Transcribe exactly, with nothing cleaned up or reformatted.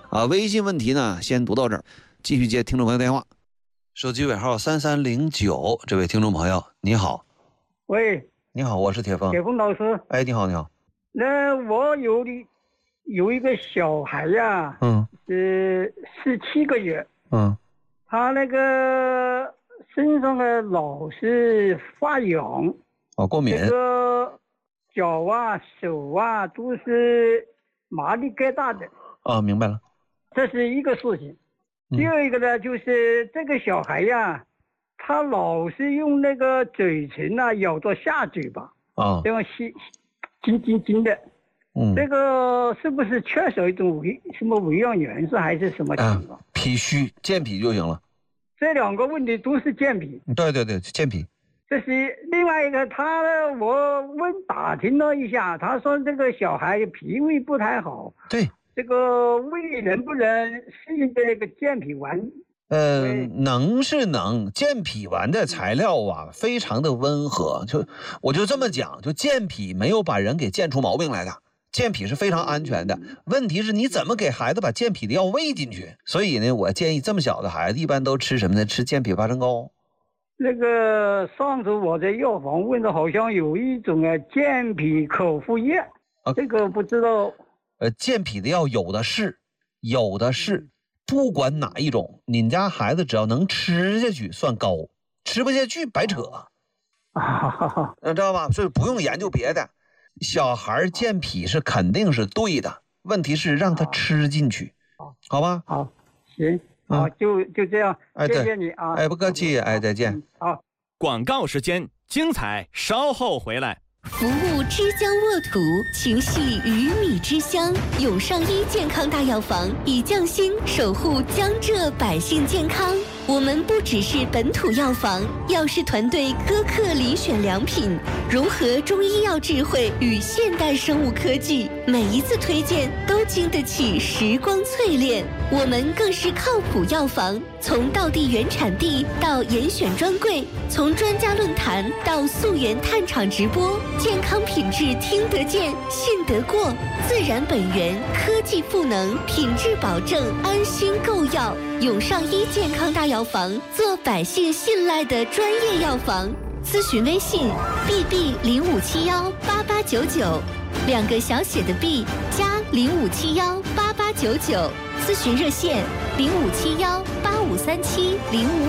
啊，微信问题呢先读到这儿，继续接听众朋友电话。手机尾号三三零九，这位听众朋友你好。 喂， 你好，我是铁峰。 铁峰老师。 哎，你好，你好。 那我有的有一个小孩呀， 嗯， 是十七个月， 嗯， 他那个身上呢老是发痒， 哦，过敏。 这个脚啊、手啊都是麻的疙瘩的。 哦，明白了。 这是一个事情。 嗯、 第二个呢，就是这个小孩呀，他老是用那个嘴唇啊咬着下嘴巴， 啊， 这样吸紧紧紧的。 嗯， 这个是不是缺少一种维什么维养元素还是什么情况？ 啊、脾虚，健脾就行了。 这两个问题都是健脾。 对对对，健脾。 这是另外一个，他我问打听了一下，他说这个小孩脾胃不太好。 对。 这个胃能不能适应这个健脾丸？ 呃，能是能，健脾丸的材料啊，非常的温和。就我就这么讲，就健脾没有把人给健出毛病来的，健脾是非常安全的。问题是你怎么给孩子把健脾的药喂进去？所以呢，我建议这么小的孩子一般都吃什么呢？吃健脾八珍膏。 那个上次我在药房问的，好像有一种啊健脾口服液，啊、这个不知道。 呃，健脾的药有的是，有的是，不管哪一种，你们家孩子只要能吃下去算高，吃不下去白扯， 啊， 知道吧？所以不用研究别的，小孩健脾是肯定是对的，问题是让他吃进去，好吧？ 好，行，好，嗯、就就这样，谢谢你啊！ 哎，不客气，哎，再见。 好， 广告时间，精彩稍后回来。 服务之江沃土，情系鱼米之乡。永上医健康大药房以匠心守护江浙百姓健康。我们不只是本土药房，药师团队苛刻遴选良品，融合中医药智慧与现代生物科技，每一次推荐都经得起时光淬炼。我们更是靠谱药房，从道地原产地到严选专柜，从专家论坛到溯源探厂直播，健康品质听得见、信得过，自然本源，科技赋能，品质保证，安心购药。永上医健康大药房，做百姓信赖的专业药房。咨询微信 B B 零五七幺八八九九，两个小写的 B 加零五七幺八八九九。咨询热线零五七幺八五三七零五